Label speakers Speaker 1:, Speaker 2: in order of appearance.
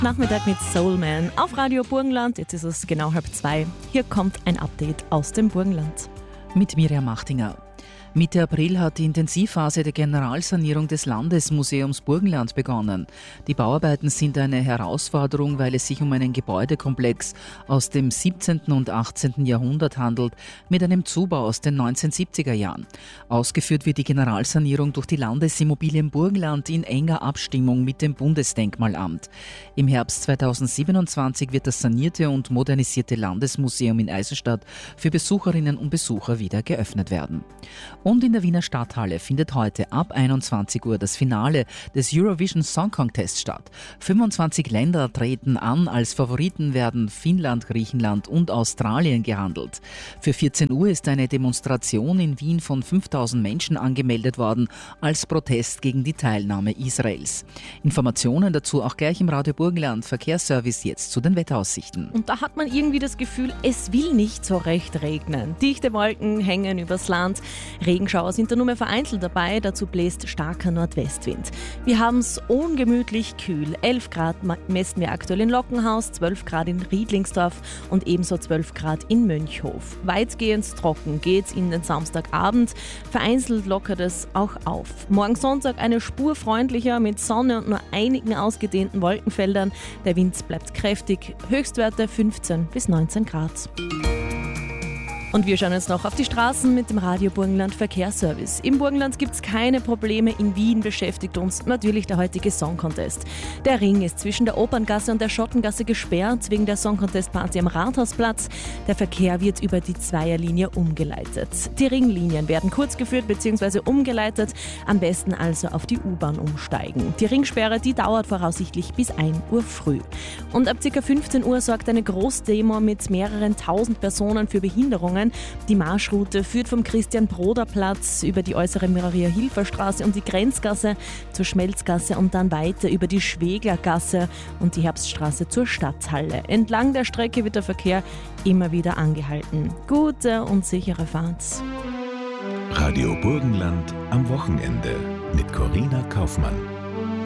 Speaker 1: Nachmittag mit Soul Man auf Radio Burgenland. Jetzt ist es genau 1:30. Hier kommt ein Update aus dem Burgenland.
Speaker 2: Mit Miriam Machtinger. Mitte April hat die Intensivphase der Generalsanierung des Landesmuseums Burgenland begonnen. Die Bauarbeiten sind eine Herausforderung, weil es sich um einen Gebäudekomplex aus dem 17. und 18. Jahrhundert handelt, mit einem Zubau aus den 1970er Jahren. Ausgeführt wird die Generalsanierung durch die Landesimmobilien Burgenland in enger Abstimmung mit dem Bundesdenkmalamt. Im Herbst 2027 wird das sanierte und modernisierte Landesmuseum in Eisenstadt für Besucherinnen und Besucher wieder geöffnet werden. Und in der Wiener Stadthalle findet heute ab 21 Uhr das Finale des Eurovision Song Contest statt. 25 Länder treten an, als Favoriten werden Finnland, Griechenland und Australien gehandelt. Für 14 Uhr ist eine Demonstration in Wien von 5000 Menschen angemeldet worden, als Protest gegen die Teilnahme Israels. Informationen dazu auch gleich im Radio Burgenland Verkehrsservice jetzt zu den Wetteraussichten.
Speaker 1: Und da hat man irgendwie das Gefühl, es will nicht so recht regnen. Dichte Wolken hängen übers Land. Regenschauer sind da nur mehr vereinzelt dabei, dazu bläst starker Nordwestwind. Wir haben es ungemütlich kühl. 11 Grad messen wir aktuell in Lockenhaus, 12 Grad in Riedlingsdorf und ebenso 12 Grad in Mönchhof. Weitgehend trocken geht's in den Samstagabend, vereinzelt lockert es auch auf. Morgen Sonntag eine Spur freundlicher mit Sonne und nur einigen ausgedehnten Wolkenfeldern. Der Wind bleibt kräftig, Höchstwerte 15 bis 19 Grad. Und wir schauen jetzt noch auf die Straßen mit dem Radio Burgenland Verkehrsservice. Im Burgenland gibt es keine Probleme. In Wien beschäftigt uns natürlich der heutige Song Contest. Der Ring ist zwischen der Operngasse und der Schottengasse gesperrt wegen der Song Contest Party am Rathausplatz. Der Verkehr wird über die Zweierlinie umgeleitet. Die Ringlinien werden kurz geführt bzw. umgeleitet. Am besten also auf die U-Bahn umsteigen. Die Ringsperre, die dauert voraussichtlich bis 1 Uhr früh. Und ab ca. 15 Uhr sorgt eine Großdemo mit mehreren tausend Personen für Behinderungen. Die Marschroute führt vom Christian-Broder-Platz über die äußere Maria-Hilfer-Straße und die Grenzgasse zur Schmelzgasse und dann weiter über die Schweglergasse und die Herbststraße zur Stadthalle. Entlang der Strecke wird der Verkehr immer wieder angehalten. Gute und sichere Fahrt.
Speaker 3: Radio Burgenland am Wochenende mit Corina Kaufmann.